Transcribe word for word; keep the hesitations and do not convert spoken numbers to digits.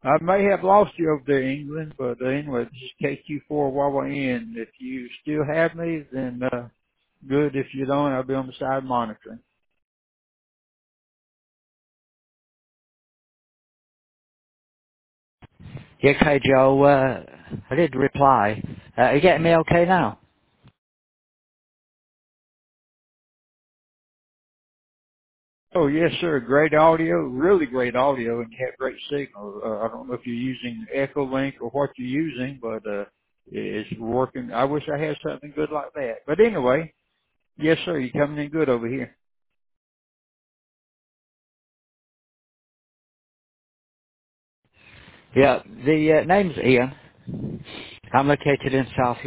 I may have lost you over there, England, but uh, anyway, this is K Q four Wawa N. If you still have me, then uh, good. If you don't, I'll be on the side monitoring. Yeah, okay, Joe. Uh, I did reply. Uh, are you getting me okay now? Oh yes, sir. Great audio, really great audio, and you have great signal. Uh, I don't know if you're using Echolink or what you're using, but uh, it's working. I wish I had something good like that. But anyway, yes, sir. You're coming in good over here. Yeah, the uh, name's Ian. I'm located in South